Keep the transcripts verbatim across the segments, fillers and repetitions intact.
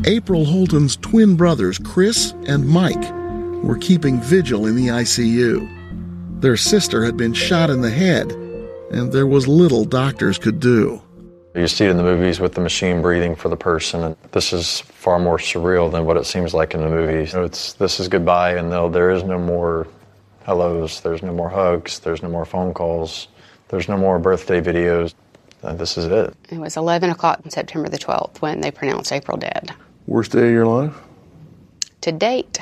April Holton's twin brothers, Chris and Mike, were keeping vigil in the I C U. Their sister had been shot in the head, and there was little doctors could do. You see it in the movies with the machine breathing for the person, and this is far more surreal than what it seems like in the movies. It's, this is goodbye, and no, there is no more hellos, there's no more hugs, there's no more phone calls, there's no more birthday videos. And this is it. It was eleven o'clock on September the twelfth when they pronounced April dead. Worst day of your life? To date.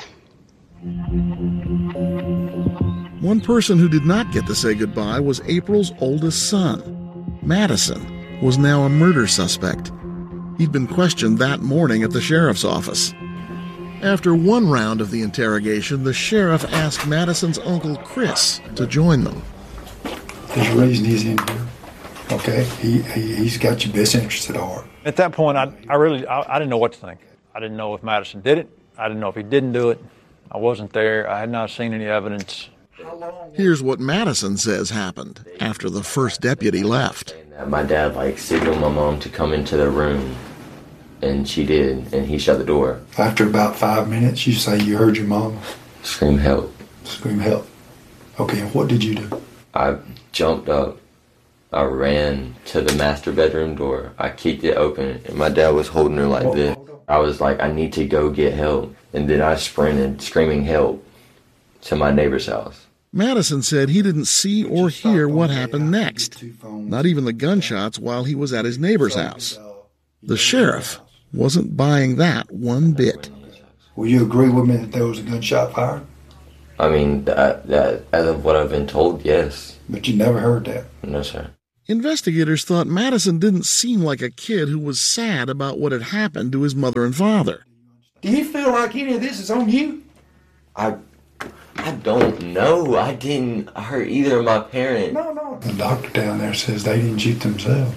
One person who did not get to say goodbye was April's oldest son. Madison was now a murder suspect. He'd been questioned that morning at the sheriff's office. After one round of the interrogation, the sheriff asked Madison's uncle Chris to join them. There's a reason he's in here. Okay, he, he, he's got your best interests at heart. At that point, I, I really, I, I didn't know what to think. I didn't know if Madison did it. I didn't know if he didn't do it. I wasn't there. I had not seen any evidence. Here's what Madison says happened after the first deputy left. My dad, like, signaled my mom to come into the room, and she did, and he shut the door. After about five minutes, you say you heard your mom scream help. Scream help. Okay, and what did you do? I jumped up. I ran to the master bedroom door. I kicked it open, and my dad was holding her like this. I was like, I need to go get help. And then I sprinted, screaming help, to my neighbor's house. Madison said he didn't see or hear what happened next, not even the gunshots while he was at his neighbor's house. The sheriff wasn't buying that one bit. Will you agree with me that there was a gunshot fired? I mean, that, that, as of what I've been told, yes. But you never heard that? No, sir. Investigators thought Madison didn't seem like a kid who was sad about what had happened to his mother and father. Do you feel like any of this is on you? I I don't know. I didn't hurt either of my parents. No, no. The doctor down there says they didn't shoot themselves.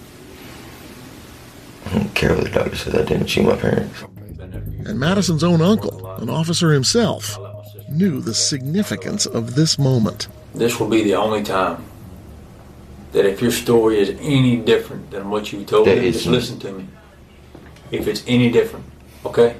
I don't care what the doctor says. I didn't shoot my parents. And Madison's own uncle, an officer himself, knew the significance of this moment. This will be the only time that if your story is any different than what you told me, just listen to me. If it's any different, okay?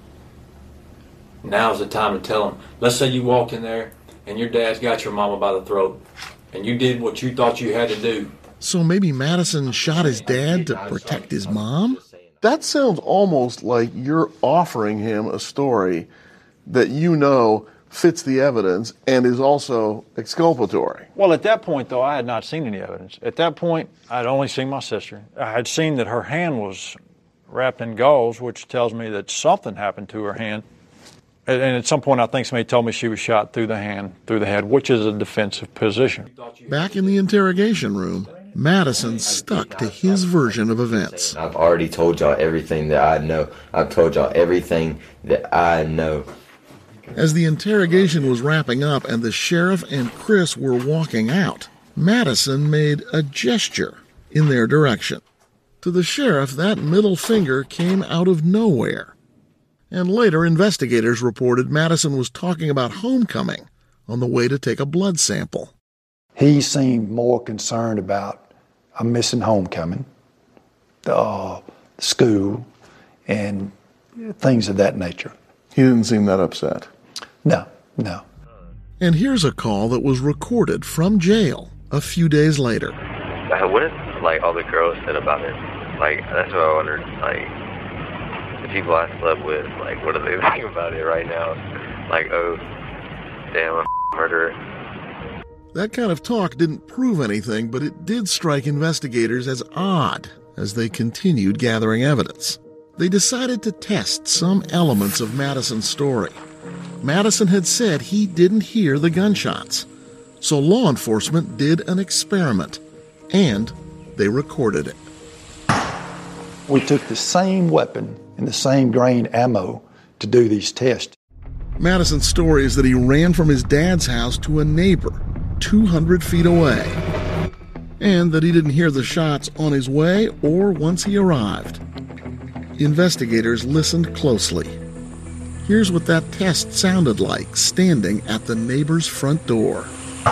Now's the time to tell them. Let's say you walked in there and your dad's got your mama by the throat and you did what you thought you had to do. So maybe Madison shot his dad to protect his mom? That sounds almost like you're offering him a story that you know fits the evidence and is also exculpatory. Well, at that point, though, I had not seen any evidence. At that point, I'd only seen my sister. I had seen that her hand was wrapped in gauze, which tells me that something happened to her hand. And at some point, I think somebody told me she was shot through the hand, through the head, which is a defensive position. Back in the interrogation room, Madison stuck to his version of events. I've already told y'all everything that I know. I've told y'all everything that I know. As the interrogation was wrapping up and the sheriff and Chris were walking out, Madison made a gesture in their direction. To the sheriff, that middle finger came out of nowhere. And later, investigators reported Madison was talking about homecoming on the way to take a blood sample. He seemed more concerned about a missing homecoming, uh, school, and things of that nature. He didn't seem that upset. No, no. And here's a call that was recorded from jail a few days later. Uh, what if, like, all the girls said about it? Like, that's what I wondered, like, the people I slept with, like, what do they think about it right now? Like, oh, damn, I'm a murderer. That kind of talk didn't prove anything, but it did strike investigators as odd as they continued gathering evidence. They decided to test some elements of Madison's story. Madison had said he didn't hear the gunshots, so law enforcement did an experiment, and they recorded it. We took the same weapon and the same grain ammo to do these tests. Madison's story is that he ran from his dad's house to a neighbor two hundred feet away, and that he didn't hear the shots on his way or once he arrived. Investigators listened closely. Here's what that test sounded like standing at the neighbor's front door.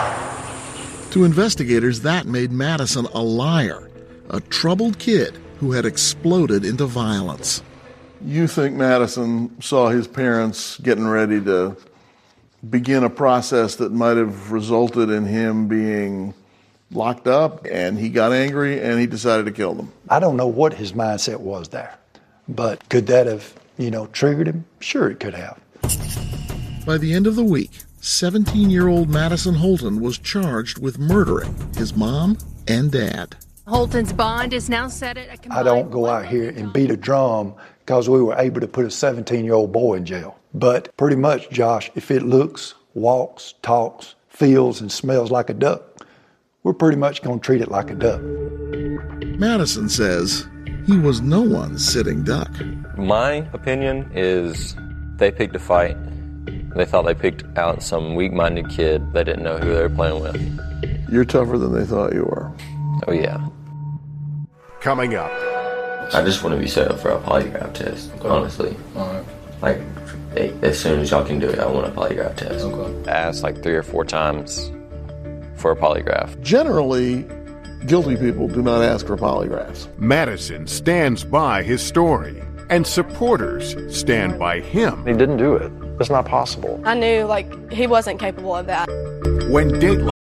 To investigators, that made Madison a liar, a troubled kid who had exploded into violence. You think Madison saw his parents getting ready to begin a process that might have resulted in him being locked up, and he got angry and he decided to kill them? I don't know what his mindset was there, but could that have, you know, triggered him? Sure, it could have. By the end of the week, seventeen-year-old Madison Holton was charged with murdering his mom and dad. Holton's bond is now set at a combined... I don't go out here and beat a drum because we were able to put a seventeen-year-old boy in jail. But pretty much, Josh, if it looks, walks, talks, feels, and smells like a duck, we're pretty much going to treat it like a duck. Madison says he was no one's sitting duck. My opinion is they picked a fight. They thought they picked out some weak-minded kid. They didn't know who they were playing with. You're tougher than they thought you were. Oh, yeah. Coming up. I just want to be set up for a polygraph test, honestly. All right. Like, as soon as y'all can do it, I want a polygraph test. Okay. I asked like three or four times for a polygraph. Generally, guilty people do not ask for polygraphs. Madison stands by his story, and supporters stand by him. He didn't do it. It's not possible. I knew, like, he wasn't capable of that. When Dateline